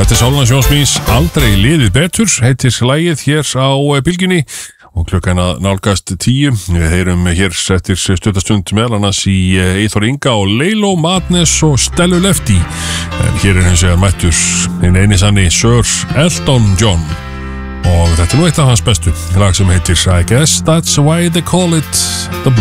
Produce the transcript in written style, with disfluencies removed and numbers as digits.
Þetta Sálans Jónsmíns Aldrei liðið betur heitir lagið hér á Bylgjunni og klukkan að nálgast 10. Við heyrum hér eftir stuttastund meðal annars í Eyþór Inga og Leilo Madness og Stellu Lefty. En hér hins vegar mættur hinn eini sanni Sir Elton John og þetta nú eitt af hans bestu lag sem heitir I Guess That's Why They Call It The Blues.